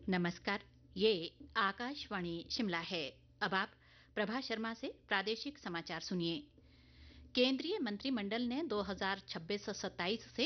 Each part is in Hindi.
नमस्कार। ये आकाशवाणी शिमला है। अब आप प्रभा शर्मा से प्रादेशिक समाचार सुनिए। केंद्रीय मंत्रिमंडल ने 2026-27 से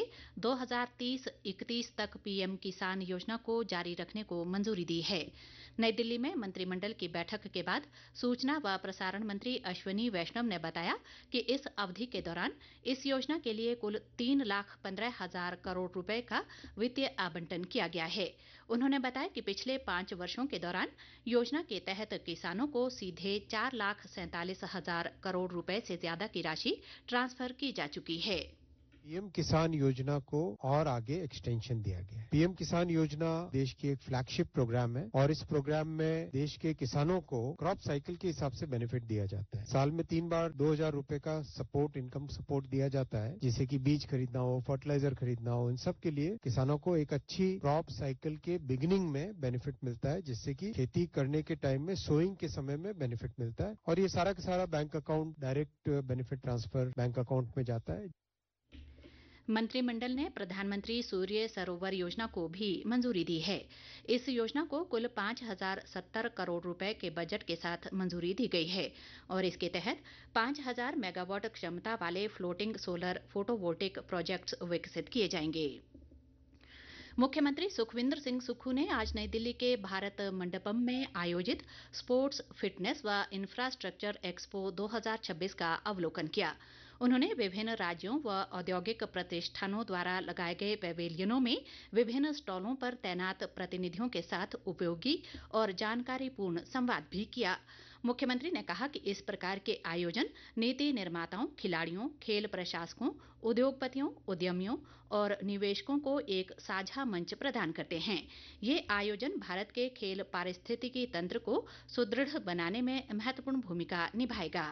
2030-31 तक पीएम किसान योजना को जारी रखने को मंजूरी दी है। नई दिल्ली में मंत्रिमंडल की बैठक के बाद सूचना व प्रसारण मंत्री अश्विनी वैष्णव ने बताया कि इस अवधि के दौरान इस योजना के लिए कुल 3,15,000 करोड़ रुपए का वित्तीय आवंटन किया गया है। उन्होंने बताया कि पिछले 5 वर्षों के दौरान योजना के तहत किसानों को सीधे 4,47,000 करोड़ रुपए से ज्यादा की राशि ट्रांसफर की जा चुकी है। पीएम किसान योजना को और आगे एक्सटेंशन दिया गया है। पीएम किसान योजना देश की एक फ्लैगशिप प्रोग्राम है और इस प्रोग्राम में देश के किसानों को क्रॉप साइकिल के हिसाब से बेनिफिट दिया जाता है। साल में 3 बार 2,000 रुपए का सपोर्ट, इनकम सपोर्ट दिया जाता है, जैसे कि बीज खरीदना हो, फर्टिलाइजर खरीदना हो। इन सब के लिए किसानों को एक अच्छी क्रॉप साइकिल के बिगिनिंग में बेनिफिट मिलता है, जिससे कि खेती करने के टाइम में, सोइंग के समय में बेनिफिट मिलता है और ये सारा का सारा bank account, direct benefit transfer bank account में जाता है। मंत्रिमंडल ने प्रधानमंत्री सूर्य सरोवर योजना को भी मंजूरी दी है। इस योजना को कुल 5,070 करोड़ रुपए के बजट के साथ मंजूरी दी गई है और इसके तहत 5,000 मेगावाट क्षमता वाले फ्लोटिंग सोलर फोटोवोल्टिक प्रोजेक्ट्स विकसित किए जाएंगे। मुख्यमंत्री सुखविंदर सिंह सुक्खू ने आज नई दिल्ली के भारत मंडपम में आयोजित स्पोर्ट्स फिटनेस व इंफ्रास्ट्रक्चर एक्सपो 2026 का अवलोकन किया। उन्होंने विभिन्न राज्यों व औद्योगिक प्रतिष्ठानों द्वारा लगाए गए पैवेलियनों में विभिन्न स्टॉलों पर तैनात प्रतिनिधियों के साथ उपयोगी और जानकारीपूर्ण संवाद भी किया। मुख्यमंत्री ने कहा कि इस प्रकार के आयोजन नीति निर्माताओं, खिलाड़ियों, खेल प्रशासकों, उद्योगपतियों, उद्यमियों और निवेशकों को एक साझा मंच प्रदान करते हैं। ये आयोजन भारत के खेल पारिस्थितिकी तंत्र को सुदृढ़ बनाने में महत्वपूर्ण भूमिका निभाएगा।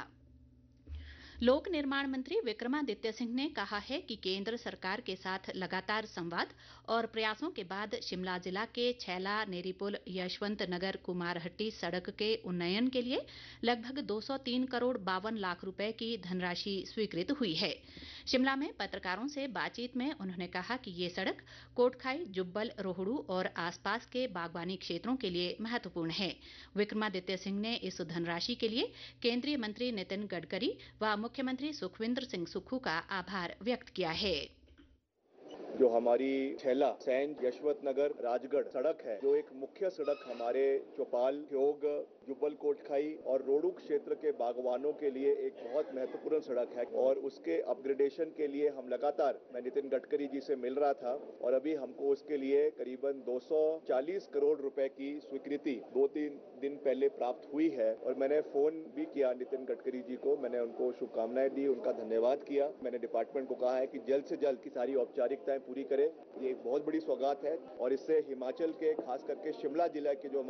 लोक निर्माण मंत्री विक्रमादित्य सिंह ने कहा है कि केंद्र सरकार के साथ लगातार संवाद और प्रयासों के बाद शिमला जिला के छैला नेरीपुल यशवंत नगर कुमारहट्टी सड़क के उन्नयन के लिए लगभग 203 करोड़ 52 लाख रुपए की धनराशि स्वीकृत हुई है। शिमला में पत्रकारों से बातचीत में उन्होंने कहा कि ये सड़क कोटखाई, जुब्बल, रोहडू और आसपास के बागवानी क्षेत्रों के लिए महत्वपूर्ण है। विक्रमादित्य सिंह ने इस धनराशि के लिए केंद्रीय मंत्री नितिन गडकरी व मुख्यमंत्री सुखविंदर सिंह सुक्खू का आभार व्यक्त किया है। जो हमारी छैला, सैंज, यशवंत नगर, राजगढ़ सड़क है, जो एक मुख्य सड़क हमारे चौपाल, ठियोग, जुब्बल कोटखाई और रोडू क्षेत्र के बागवानों के लिए एक बहुत महत्वपूर्ण सड़क है और उसके अपग्रेडेशन के लिए हम लगातार, मैं नितिन गडकरी जी से मिल रहा था और अभी हमको उसके लिए करीबन 240 करोड़ रुपए की स्वीकृति 2-3 दिन पहले प्राप्त हुई है और मैंने फोन भी किया नितिन गडकरी जी को, मैंने उनको शुभकामनाएं दी, उनका धन्यवाद किया। मैंने डिपार्टमेंट को कहा है कि जल्द से जल्द की सारी औपचारिकताएं पूरी करे। ये एक बहुत बड़ी सौगात है और इससे हिमाचल के, खास करके शिमला जिला के जो